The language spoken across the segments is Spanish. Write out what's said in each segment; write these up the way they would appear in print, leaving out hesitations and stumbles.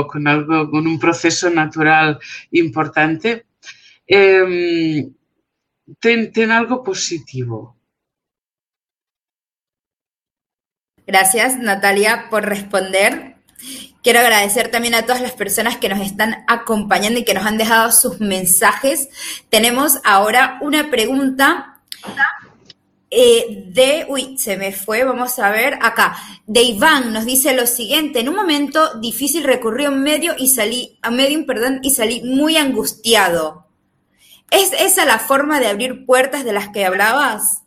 o con un proceso natural importante, ten algo positivo. Gracias, Natalia, por responder. Quiero agradecer también a todas las personas que nos están acompañando y que nos han dejado sus mensajes. Tenemos ahora una pregunta se me fue, vamos a ver, acá. De Iván nos dice lo siguiente: en un momento difícil recurrí a un medium y salí muy angustiado. ¿Es esa la forma de abrir puertas de las que hablabas?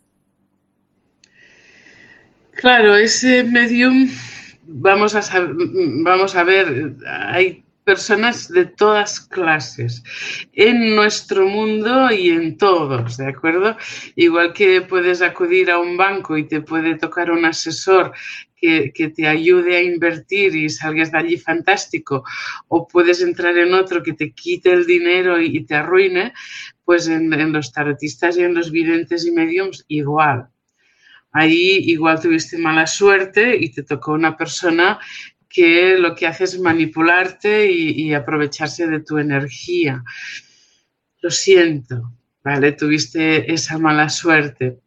Claro, ese medium, vamos a ver, hay personas de todas clases en nuestro mundo y en todos, ¿de acuerdo? Igual que puedes acudir a un banco y te puede tocar un asesor que te ayude a invertir y salgas de allí fantástico, o puedes entrar en otro que te quite el dinero y te arruine, pues en los tarotistas y en los videntes y mediums igual. Ahí igual tuviste mala suerte y te tocó una persona que lo que hace es manipularte y aprovecharse de tu energía. Lo siento, ¿vale? Tuviste esa mala suerte.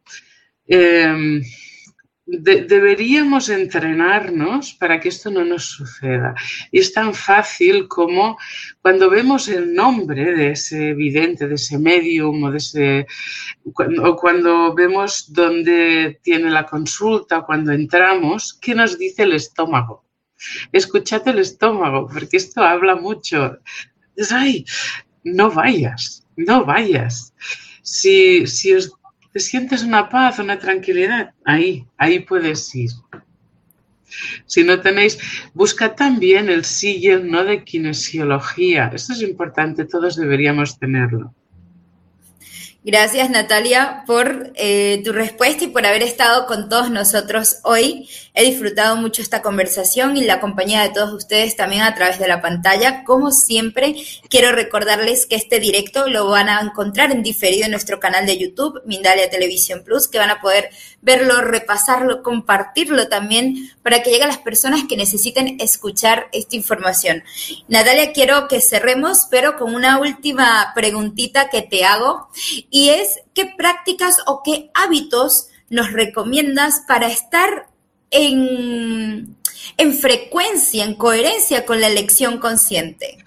Deberíamos entrenarnos para que esto no nos suceda. Y es tan fácil como cuando vemos el nombre de ese vidente, de ese medium o cuando vemos dónde tiene la consulta, cuando entramos, ¿qué nos dice el estómago? Escuchad el estómago, porque esto habla mucho. ¡Ay! No vayas, no vayas. Si te sientes una paz, una tranquilidad, ahí puedes ir. Si no tenéis, busca también el sí y el no de kinesiología. Esto es importante, todos deberíamos tenerlo. Gracias, Natalia, por tu respuesta y por haber estado con todos nosotros hoy. He disfrutado mucho esta conversación y la compañía de todos ustedes también a través de la pantalla. Como siempre, quiero recordarles que este directo lo van a encontrar en diferido en nuestro canal de YouTube, Mindalia Televisión Plus, que van a poder verlo, repasarlo, compartirlo también para que llegue a las personas que necesiten escuchar esta información. Natalia, quiero que cerremos, pero con una última preguntita que te hago, y es: ¿qué prácticas o qué hábitos nos recomiendas para estar en frecuencia, en coherencia con la elección consciente?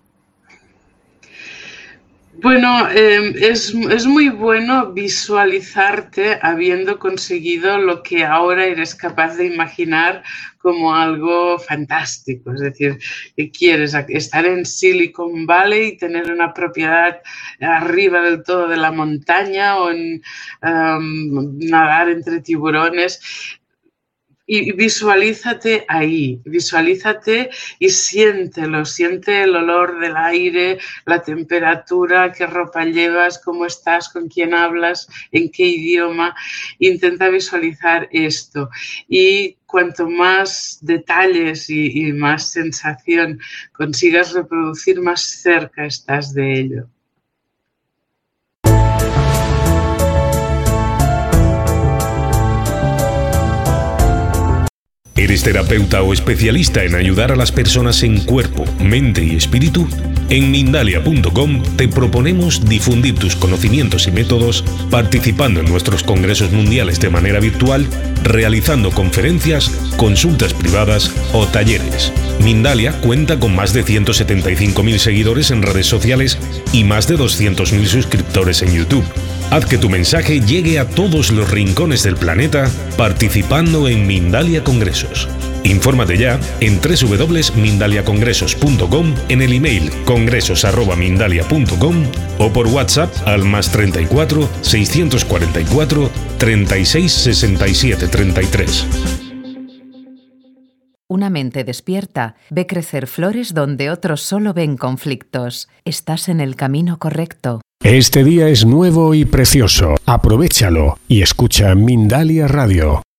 Bueno, es muy bueno visualizarte habiendo conseguido lo que ahora eres capaz de imaginar como algo fantástico. Es decir, que quieres estar en Silicon Valley y tener una propiedad arriba del todo de la montaña, o nadar entre tiburones. Y visualízate ahí, visualízate y siéntelo, siente el olor del aire, la temperatura, qué ropa llevas, cómo estás, con quién hablas, en qué idioma. Intenta visualizar esto, y cuanto más detalles y más sensación consigas reproducir, más cerca estás de ello. ¿Eres terapeuta o especialista en ayudar a las personas en cuerpo, mente y espíritu? En Mindalia.com te proponemos difundir tus conocimientos y métodos participando en nuestros congresos mundiales de manera virtual, realizando conferencias, consultas privadas o talleres. Mindalia cuenta con más de 175.000 seguidores en redes sociales y más de 200.000 suscriptores en YouTube. Haz que tu mensaje llegue a todos los rincones del planeta participando en Mindalia Congresos. Infórmate ya en www.mindaliacongresos.com, en el email congresos@mindalia.com o por WhatsApp al +34 644 36 67 33. Una mente despierta ve crecer flores donde otros solo ven conflictos. Estás en el camino correcto. Este día es nuevo y precioso. Aprovéchalo y escucha Mindalia Radio.